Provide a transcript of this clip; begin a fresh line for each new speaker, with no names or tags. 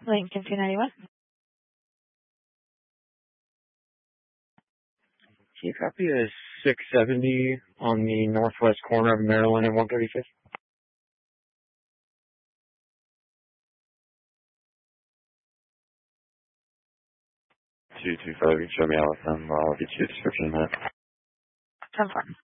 Lincoln 291.
Can you copy a 670 on the northwest corner of Maryland and 135th?
225, you can show me out with them. I'll get you a description of that.
10-4.